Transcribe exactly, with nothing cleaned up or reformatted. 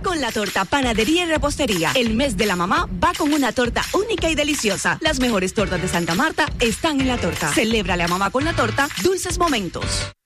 con la torta, panadería y repostería. El mes de la mamá va con una torta única y deliciosa. Las mejores tortas de Santa Marta están en la torta. Celébrale a mamá con la torta Dulces Momentos.